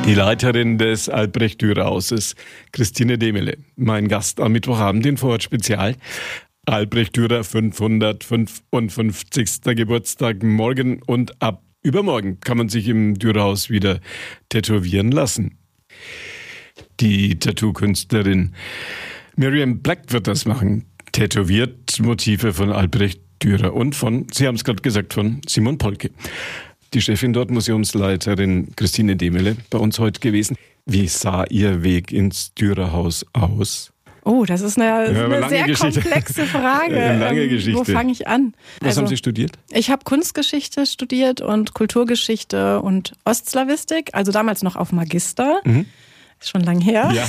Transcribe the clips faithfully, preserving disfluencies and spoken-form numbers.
Die Leiterin des Albrecht-Dürer-Hauses, Christine Demele. Mein Gast am Mittwochabend in Vorort Spezial. Albrecht Dürer fünfhundertfünfundfünfzigsten Geburtstag morgen und ab übermorgen kann man sich im Dürerhaus wieder tätowieren lassen. Die Tattoo-Künstlerin Miriam Black wird das machen. Tätowiert Motive von Albrecht Dürer und von, Sie haben es gerade gesagt, von Simon Polke. Die Chefin dort, Museumsleiterin Christine Demele, bei uns heute gewesen. Wie sah Ihr Weg ins Dürerhaus aus? Oh, das ist eine, ja, eine sehr Geschichte. komplexe Frage. Eine lange Geschichte. Wo fange ich an? Was also, haben Sie studiert? Ich habe Kunstgeschichte studiert und Kulturgeschichte und Ostslawistik, also damals noch auf Magister. Mhm. Ist schon lang her. Ja.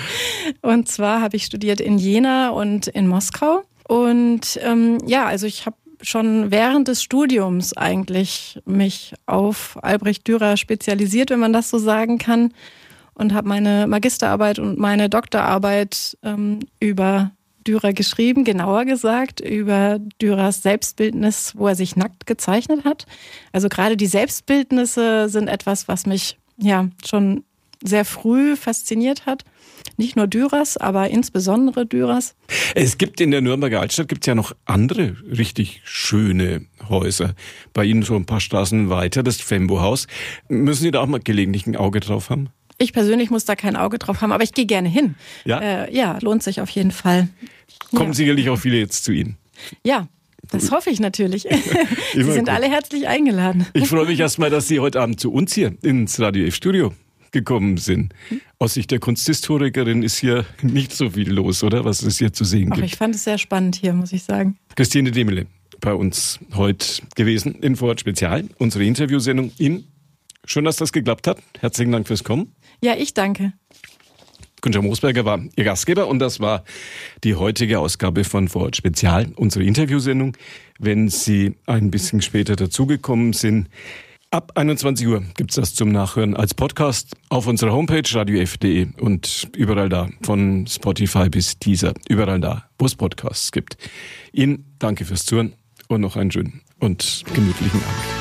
Und zwar habe ich studiert in Jena und in Moskau. Und ähm, ja, also ich habe schon während des Studiums eigentlich mich auf Albrecht Dürer spezialisiert, wenn man das so sagen kann. Und habe meine Magisterarbeit und meine Doktorarbeit ähm, über Dürer geschrieben, genauer gesagt über Dürers Selbstbildnis, wo er sich nackt gezeichnet hat. Also gerade die Selbstbildnisse sind etwas, was mich ja schon sehr früh fasziniert hat. Nicht nur Dürers, aber insbesondere Dürers. Es gibt in der Nürnberger Altstadt gibt's ja noch andere richtig schöne Häuser. Bei Ihnen so ein paar Straßen weiter, das Fembo-Haus. Müssen Sie da auch mal gelegentlich ein Auge drauf haben? Ich persönlich muss da kein Auge drauf haben, aber ich gehe gerne hin. Ja, äh, ja lohnt sich auf jeden Fall. Kommen ja. sicherlich auch viele jetzt zu Ihnen. Ja, das hoffe ich natürlich. Sie sind gut. Alle herzlich eingeladen. Ich freue mich erstmal, dass Sie heute Abend zu uns hier ins Radio F-Studio gekommen sind. Aus Sicht der Kunsthistorikerin ist hier nicht so viel los, oder? Was es hier zu sehen Ach, gibt. Ich fand es sehr spannend hier, muss ich sagen. Christine Demele bei uns heute gewesen in Vorort Spezial, unsere Interviewsendung. Ihnen schön, dass das geklappt hat. Herzlichen Dank fürs Kommen. Ja, ich danke. Günther Moosberger war Ihr Gastgeber und das war die heutige Ausgabe von Vorort Spezial, unsere Interviewsendung. Wenn Sie ein bisschen später dazugekommen sind, ab einundzwanzig Uhr gibt's das zum Nachhören als Podcast auf unserer Homepage radio f punkt de und überall da, von Spotify bis Deezer, überall da, wo es Podcasts gibt. Ihnen danke fürs Zuhören und noch einen schönen und gemütlichen Abend.